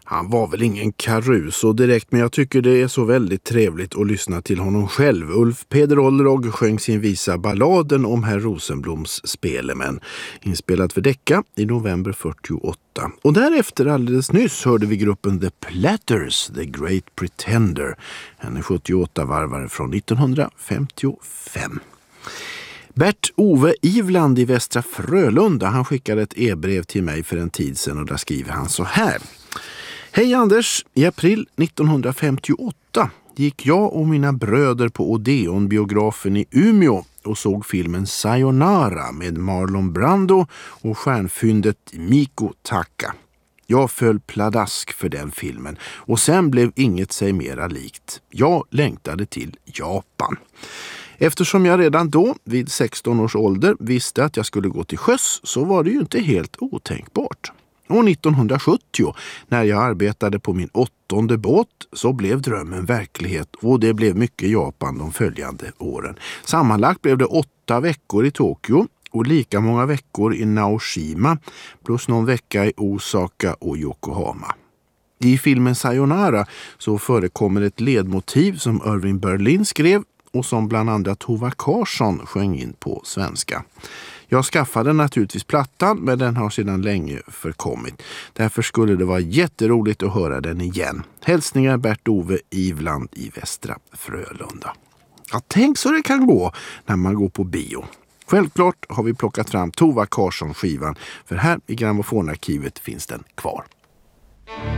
Han var väl ingen Caruso direkt, men jag tycker det är så väldigt trevligt att lyssna till honom själv. Ulf Peder Olrog sjöng sin visa Balladen om herr Rosenbloms Spelemän, inspelad för Decca i november 48. Och därefter alldeles nyss hörde vi gruppen The Platters, The Great Pretender, en 78-varvare från 1955. Bert-Ove Ivland i Västra Frölunda, han skickade ett e-brev till mig för en tid sedan och där skriver han så här. Hej Anders, i april 1958 gick jag och mina bröder på Odeon-biografen i Umeå och såg filmen Sayonara med Marlon Brando och stjärnfyndet Miko Taka. Jag föll pladask för den filmen och sen blev inget sig mera likt. Jag längtade till Japan. Eftersom jag redan då, vid 16 års ålder, visste att jag skulle gå till sjöss så var det ju inte helt otänkbart. Och 1970, när jag arbetade på min 8:e båt, så blev drömmen verklighet och det blev mycket Japan de följande åren. Sammanlagt blev det 8 veckor i Tokyo och lika många veckor i Naoshima plus någon vecka i Osaka och Yokohama. I filmen Sayonara så förekommer ett ledmotiv som Irving Berlin skrev och som bland andra Tova Karsson sjöng in på svenska. Jag skaffade naturligtvis plattan, men den har sedan länge förkommit. Därför skulle det vara jätteroligt att höra den igen. Hälsningar Bert-Ove Ivland i Västra Frölunda. Ja, tänk så det kan gå när man går på bio. Självklart har vi plockat fram Tova Karsson-skivan, för här i grammofonarkivet finns den kvar.